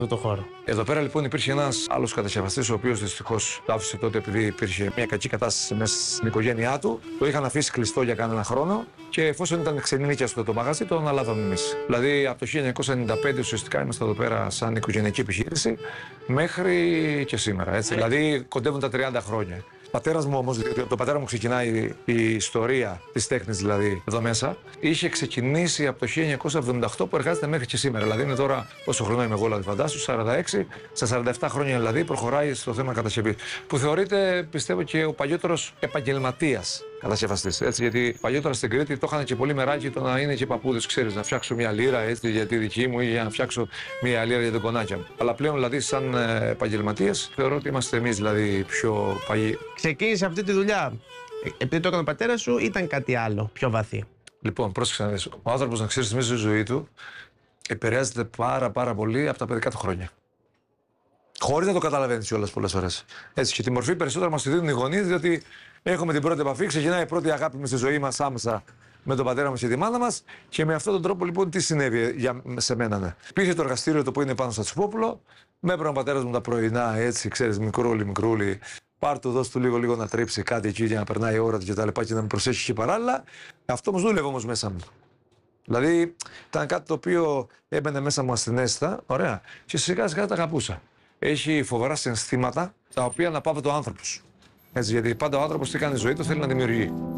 το χώρο. Εδώ πέρα λοιπόν υπήρχε ένας άλλος κατασκευαστής, ο οποίος δυστυχώς το άφησε τότε επειδή υπήρχε μια κακή κατάσταση μέσα στην οικογένειά του. Το είχαν αφήσει κλειστό για κανένα χρόνο και εφόσον ήταν ξενίκιαστο το μαγαζί, το αναλάβαμε εμείς. Δηλαδή από το 1995 ουσιαστικά είμαστε εδώ πέρα σαν οικογενειακή επιχείρηση μέχρι και σήμερα. Έτσι. Δηλαδή κοντεύουν τα 30 χρόνια. Ο πατέρας μου όμως, διότι από τον πατέρα μου ξεκινάει η ιστορία της τέχνης δηλαδή εδώ μέσα, είχε ξεκινήσει από το 1978 που εργάζεται μέχρι και σήμερα. Δηλαδή είναι τώρα, όσο χρόνο είμαι εγώ, δηλαδή φαντάσου, 46, στα 47 χρόνια δηλαδή προχωράει στο θέμα κατασκευής. Που θεωρείται, πιστεύω, και ο παλιότερος επαγγελματίας κατασκευαστής. Έτσι, γιατί παλιότερα στην Κρήτη το είχαν και πολύ μεράκι το να είναι και παππούδες, ξέρεις, να φτιάξω μια λίρα έτσι, για τη δική μου ή για να φτιάξω μια λίρα για τον κονάκια μου. Αλλά πλέον δηλαδή, σαν επαγγελματίες, θεωρώ ότι είμαστε εμείς δηλαδή πιο παλιοί. Ξεκίνησε αυτή τη δουλειά επειδή το έκανε ο πατέρας σου, ήταν κάτι άλλο, πιο βαθύ? Λοιπόν, πρόσεξε να δεις. Ο άνθρωπος, να ξέρεις, μέσα στη ζωή του επηρεάζεται πάρα πολύ από τα παιδικά του χρόνια. Χωρίς να το καταλαβαίνεις κιόλας πολλές φορές. Έτσι, και τη μορφή περισσότερο μας τη δίνουν οι γονείς, διότι έχουμε την πρώτη επαφή, ξεκινάει η πρώτη αγάπη μας στη ζωή μας άμεσα με τον πατέρα μας και τη μάνα μας. Και με αυτόν τον τρόπο λοιπόν τι συνέβη σε μένα. Ναι. Υπήρχε το εργαστήριο το που είναι πάνω στα Τσουπόπουλο, με έπαιρνε ο πατέρας μου τα πρωινά, έτσι, ξέρεις, μικρούλι. Πάρ' του, δώσ' του λίγο να τρίψει κάτι εκεί για να περνάει η ώρα του και να με προσέχει και παράλληλα. Αυτό όμως δούλευε όμως μέσα μου. Δηλαδή ήταν κάτι το οποίο έμπαινε μέσα μου ασθενέστα, ωραία, και σιγά σιγά τα αγαπούσα. Έχει φοβερά συναισθήματα τα οποία αναπαύεται ο άνθρωπος. Έτσι, γιατί πάντα ο άνθρωπος τι κάνει στη ζωή του, θέλει να δημιουργεί.